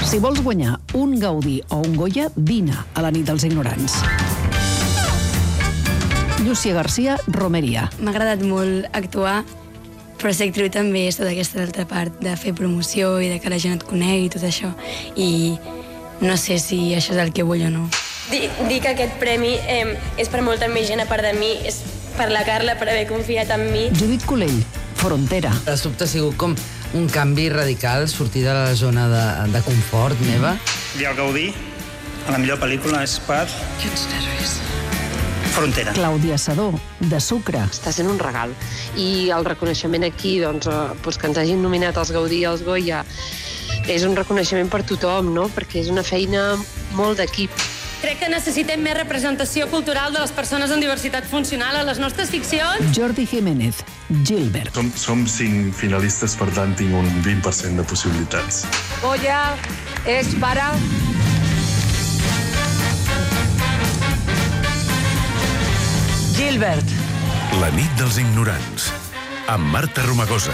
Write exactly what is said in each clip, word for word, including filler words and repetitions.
Si vols guanyar un Gaudí o un Goya, vine a la nit dels ignorants. Llúcia García, Romeria. M'ha agradat molt actuar, però ser actriu també és tota aquesta altra part de fer promoció i de que la gent et conegui i tot això. I no sé si això és el que vull o no. Dir, dir que aquest premi eh, és per molta més gent a part de mi, és per la Carla, per haver confiat en mi. Judit Colell, Frontera. De sobte ha sigut com un canvi radical, sortir de la zona de, de confort meva. I el Gaudí, a la millor pel·lícula, és per... Quins nervis. Frontera. Clàudia Sadó, De Sucre. Està sent un regal. I el reconeixement aquí, doncs, eh, doncs que ens hagin nominat els Gaudí i els Goya, és un reconeixement per tothom, no? Perquè és una feina molt d'equip. Crec que necessitem més representació cultural de les persones amb diversitat funcional a les nostres ficcions. Jordi Jiménez, Gilbert. Som, som cinc finalistes, per tant tinc un vint per cent de possibilitats. Goya és para... Gilbert. La nit dels ignorants, amb Marta Romagosa.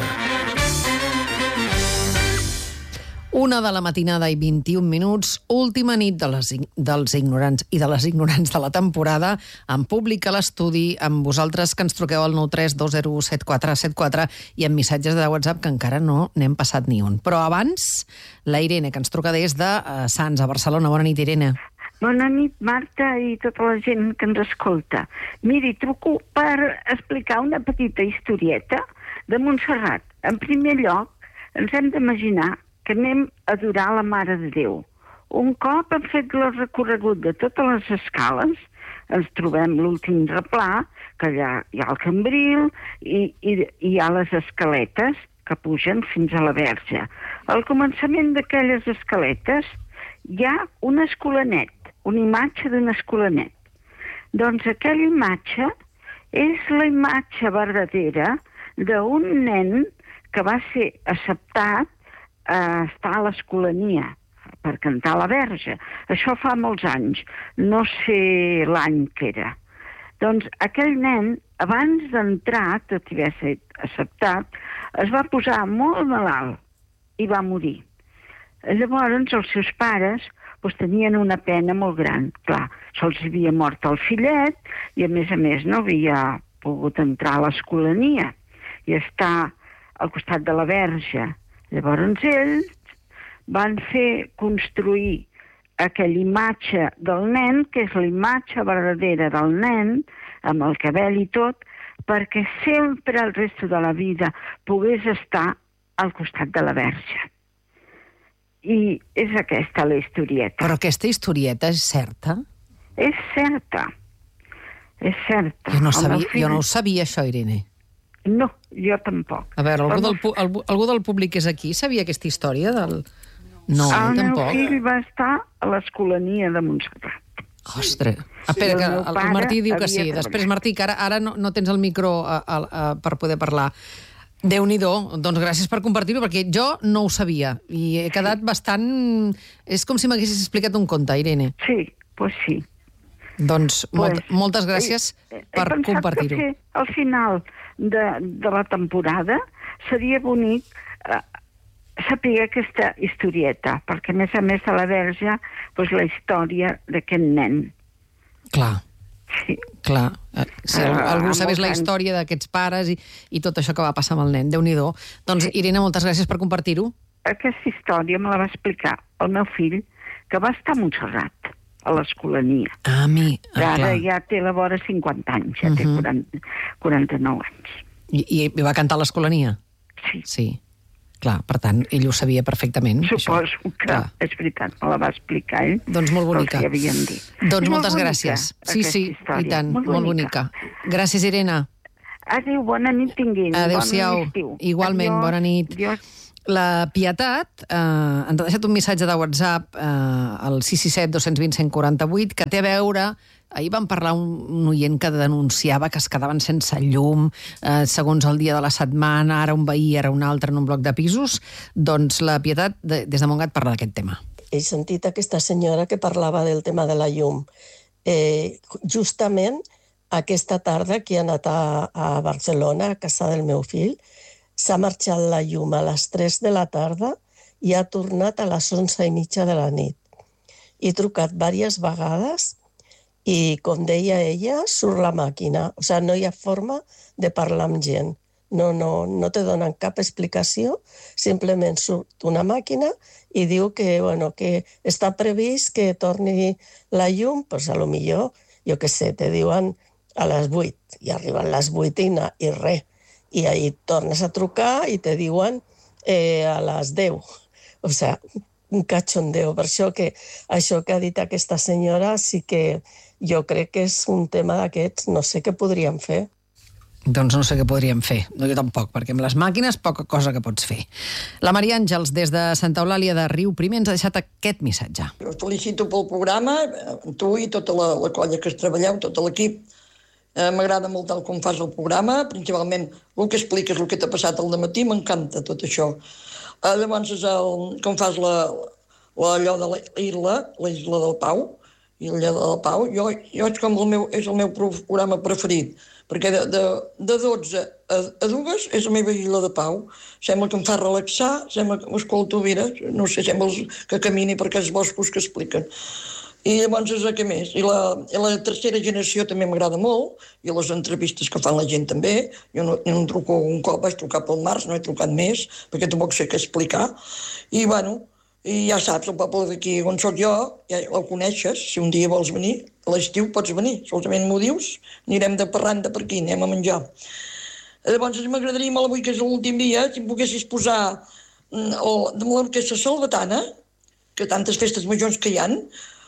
Una de la matinada i vint-i-un minuts, última nit de les, dels ignorants i de les ignorants de la temporada, en públic a l'estudi, amb vosaltres que ens truqueu al nou tres dos zero set quatre set quatre i amb missatges de WhatsApp que encara no n'hem passat ni un. Però abans, la Irene, que ens truca des de uh, Sants, a Barcelona. Bona nit, Irene. Bona nit, Marta, i tota la gent que ens escolta. Miri, truco per explicar una petita historieta de Montserrat. En primer lloc, ens hem d'imaginar que anem a adorar la Mare de Déu. Un cop hem fet el recorregut de totes les escales, ens trobem l'últim replà, que allà hi ha el cambril i, i, i hi ha les escaletes que pugen fins a la Verge. Al començament d'aquelles escaletes hi ha un escolanet, una imatge d'un escolanet. Doncs aquella imatge és la imatge verdadera d'un nen que va ser acceptat a estar a l'escolania per cantar la Verge. Això fa molts anys, no sé l'any que era. Doncs aquell nen, abans d'entrar, tot i haver estat acceptat, es va posar molt malalt i va morir. Llavors els seus pares doncs, tenien una pena molt gran. Clar, se'ls havia mort el fillet i a més a més no havia pogut entrar a l'escolania i estar al costat de la Verge. Llavors ells van fer construir aquella imatge del nen, que és la imatge verdadera del nen, amb el cabell i tot, perquè sempre el resto de la vida pogués estar al costat de la Verge. I és aquesta la historieta. Però aquesta historieta és certa? És certa. És certa. Jo no, sabia, jo no ho sabia, això, Irene. No, jo tampoc. A veure, algú del, algú, algú del públic és aquí? Sabia aquesta història del... No, el tampoc. El meu fill va estar a l'escolania de Montserrat. Ostres. Espera, que el, el Martí diu que sí. Després, Martí, que ara, ara no, no tens el micro a, a, a, per poder parlar. Déu-n'hi-do, doncs gràcies per compartir-ho, perquè jo no ho sabia. I he quedat bastant... És com si m'haguessis explicat un conte, Irene. Sí, doncs pues sí. Doncs pues, molt, moltes gràcies he, per compartir-ho. He pensat que al final de, de la temporada seria bonic eh, saber aquesta historieta, perquè a més a més a la Verge, doncs la història d'aquest nen. Clar. Sí. Clar, si algú, uh, algú sabés la història d'aquests pares i, i tot això que va passar amb el nen, Déu-n'hi-do. Doncs, sí. Irene, moltes gràcies per compartir-ho. Aquesta història me la va explicar el meu fill, que va estar a Montserrat, a l'escolania. Ah, mi, ah, ara clar. ja té la vora cinquanta anys, ja uh -huh. té quaranta, quaranta-nou anys. I, I va cantar a l'escolania? Sí. Sí. Clar, per tant, ell ho sabia perfectament. Suposo això. que Clar. És veritat, me la va explicar ell. Doncs molt bonica. Els que havien dit. Doncs és moltes bonica, gràcies. Sí, sí, història. i tant, molt, molt bonica. bonica. Gràcies, Irene. Adéu, bona nit tinguin. Adéu-siau. Bon Igualment, Adiós. bona nit. Adiós. La Pietat eh, ens ha deixat un missatge de WhatsApp eh, al sis sis set dos dos zero un quatre vuit que té a veure... Ahir vam parlar un, un oient que denunciava que es quedaven sense llum eh, segons el dia de la setmana, ara un veí, ara un altre en un bloc de pisos. Doncs la Pietat, de, des de Montgat, parla d'aquest tema. He sentit aquesta senyora que parlava del tema de la llum. Eh, justament aquesta tarda que he anat a, a Barcelona, a casa del meu fill, s'ha marxat la llum a les tres de la tarda i ha tornat a les onze i mitja de la nit. He trucat diverses vegades i, com deia ella, surt la màquina. O sigui, no hi ha forma de parlar amb gent. No, no, no te donen cap explicació, simplement surt una màquina i diu que, bueno, que està previst que torni la llum, doncs a lo millor, jo què sé, te diuen a les vuit, i arriben les vuit i, na, i res. I ahir tornes a trucar i te diuen eh, a les deu. O sigui, un cachondeo. Per això que això que ha dit aquesta senyora sí que jo crec que és un tema d'aquests, no sé què podríem fer. Doncs no sé què podríem fer, no jo tampoc, perquè amb les màquines poca cosa que pots fer. La Maria Àngels, des de Santa Eulàlia de Riu Primer, ens ha deixat aquest missatge. Us felicito pel programa, tu i tota la, la colla que es treballeu, tot l'equip. Eh, M'agrada molt tal com fas el programa, principalment el que expliques, el que t'ha passat al dematí, m'encanta tot això. Eh, llavors, el, com fas la, la, allò de l'Isla, la Isla del Pau, Illa del Pau, jo, jo és com el meu, és el meu programa preferit, perquè de, de, de dotze a, a dues és la meva Illa de Pau. Sembla que em fa relaxar, sembla que m'escolto, mira, no sé, sembla que camini per aquests boscos que expliquen. I llavors és el que més. I la, i la tercera generació també m'agrada molt, i les entrevistes que fan la gent també. Jo no, no em truco un cop, vaig trucar pel març, no he trucat més, perquè tampoc sé què explicar. I, bueno, i ja saps, el poble d'aquí on soc jo, ja el coneixes, si un dia vols venir, a l'estiu pots venir, solament m'ho dius, anirem de parranda per aquí, anem a menjar. Llavors m'agradaria molt avui, que és l'últim dia, si em poguessis posar el, de l'orquestra salvatana, que tantes festes majors que hi ha,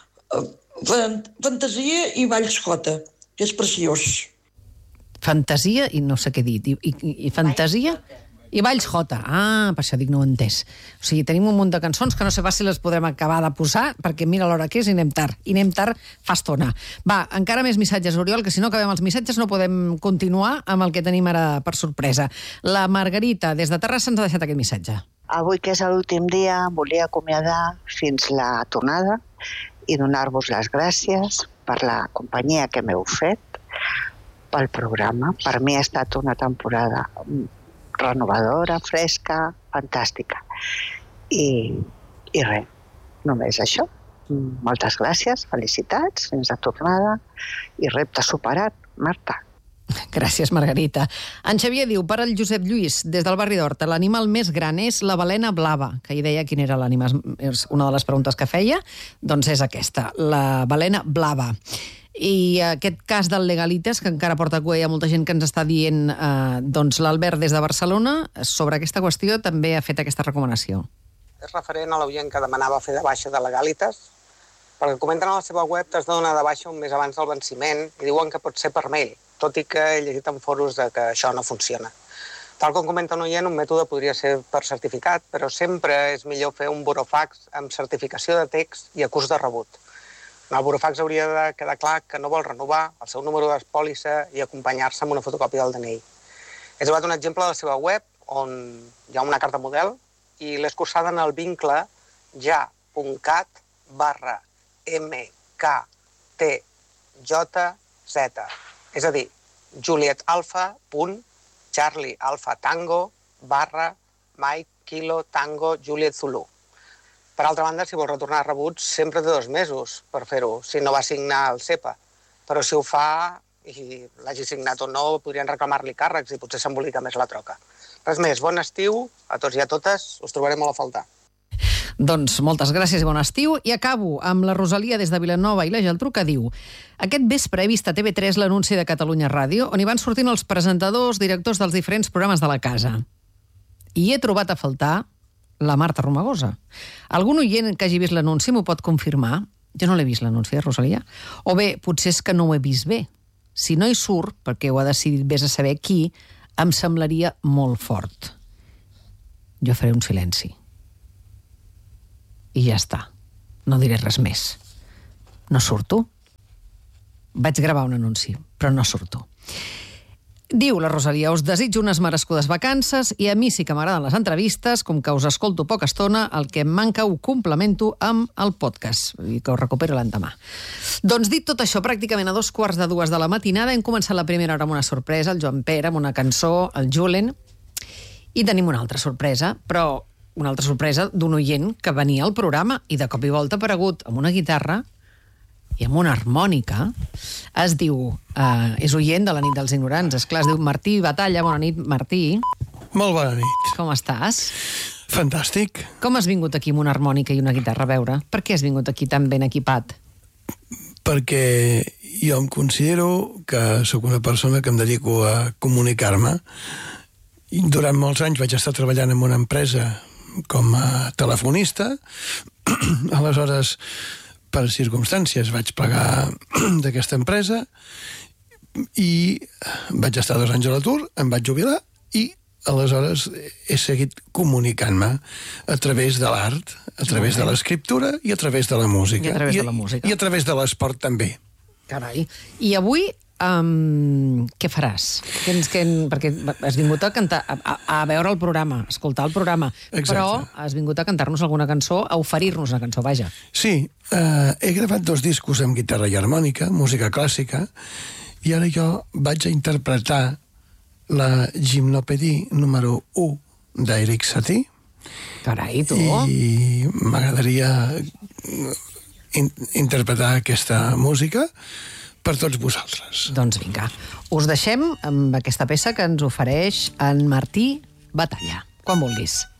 Fantasia i Valls Jota, que és preciós. Fantasia i no sé què dir, i, i, i Fantasia i Valls Jota. Ah, per això dic, no ho he entès. O sigui, tenim un munt de cançons que no sé pas si les podrem acabar de posar, perquè mira l'hora que és i anem tard. I anem tard fa estona. Va, encara més missatges, Oriol, que si no acabem els missatges no podem continuar amb el que tenim ara per sorpresa. La Margarita, des de Terrassa, ens ha deixat aquest missatge. Avui, que és l'últim dia, volia acomiadar fins la tornada i donar-vos les gràcies per la companyia que m'heu fet, pel programa. Per mi ha estat una temporada renovadora, fresca, fantàstica. I, i res, només això. Moltes gràcies, felicitats, fins la tornada i repte superat, Marta. Gràcies, Margarita. En Xavier diu, per al Josep Lluís, des del barri d'Horta, l'animal més gran és la balena blava, que hi deia quin era l'animal, és una de les preguntes que feia, doncs és aquesta, la balena blava. I aquest cas del Legalitas, que encara porta cua, hi ha molta gent que ens està dient, eh, doncs l'Albert des de Barcelona, sobre aquesta qüestió també ha fet aquesta recomanació. És referent a l'oient que demanava fer de baixa de Legalitas, perquè comenten a la seva web que has de donar de baixa un mes abans del venciment i diuen que pot ser per mail, tot i que he llegit en foros de que això no funciona. Tal com comenta un oient, un mètode podria ser per certificat, però sempre és millor fer un burofax amb certificació de text i acús de rebut. En el burofax hauria de quedar clar que no vol renovar el seu número d'espòlissa i acompanyar-se amb una fotocòpia del D N I. He trobat un exemple de la seva web on hi ha una carta model i l'he escurçada en el vincle ja.cat barra mktjz. És a dir, Juliet Alfa punt Charlie Alfa Tango barra Mike Kilo Tango Juliet Zulu. Per altra banda, si vol retornar rebuts, sempre té dos mesos per fer-ho, si no va signar el SEPA. Però si ho fa, i l'hagi signat o no, podrien reclamar-li càrrecs i potser s'embolica més la troca. Res més, bon estiu a tots i a totes, us trobarem molt a faltar. Doncs moltes gràcies i bon estiu. I acabo amb la Rosalia des de Vilanova i la Geltrú, que diu: aquest vespre he vist a T V tres l'anunci de Catalunya Ràdio, on hi van sortint els presentadors, directors dels diferents programes de la casa. I he trobat a faltar la Marta Romagosa. Algun oient que hagi vist l'anunci m'ho pot confirmar? Jo no l'he vist, l'anunci, eh, Rosalia? O bé, potser és que no ho he vist bé. Si no hi surt, perquè ho ha decidit vés a saber qui, em semblaria molt fort. Jo faré un silenci. I ja està. No diré res més. No surto. Vaig gravar un anunci, però no surto. Diu la Rosalia: us desitjo unes merescudes vacances i a mi sí que m'agraden les entrevistes, com que us escolto poca estona, el que em manca ho complemento amb el podcast, i que ho recupero l'endemà. Doncs dit tot això, pràcticament a dos quarts de dues de la matinada hem començat la primera hora amb una sorpresa, el Joan Pere, amb una cançó, el Julen, i tenim una altra sorpresa, però una altra sorpresa d'un oient que venia al programa i de cop i volta ha aparegut amb una guitarra i amb una harmònica. Es diu, eh, és oient de la nit dels ignorants, esclar, es diu Martí Batalla. Bona nit, Martí. Molt bona nit. Com estàs? Fantàstic. Com has vingut aquí amb una harmònica i una guitarra a veure? Per què has vingut aquí tan ben equipat? Perquè jo em considero que sóc una persona que em dedico a comunicar-me. Durant molts anys vaig estar treballant en una empresa com a telefonista. Aleshores, per circumstàncies, vaig plegar d'aquesta empresa i vaig estar dos anys a l'atur, em vaig jubilar i aleshores he seguit comunicant-me a través de l'art, a través de l'escriptura i a través de la música. I a través de la música. I a través de l'esport també. Carai. I avui, um, què faràs? Que ens, que, perquè has vingut a cantar, a, a veure el programa, a escoltar el programa, Exacte. Però has vingut a cantar-nos alguna cançó, a oferir-nos una cançó, vaja. Sí, eh, he gravat dos discos amb guitarra i harmònica, música clàssica, i ara jo vaig a interpretar la Gimnopédie número u d'Eric Satie. Carai, tu! I m'agradaria in interpretar aquesta música per tots vosaltres. Doncs vinga, us deixem amb aquesta peça que ens ofereix en Martí Batalla. Quan vulguis.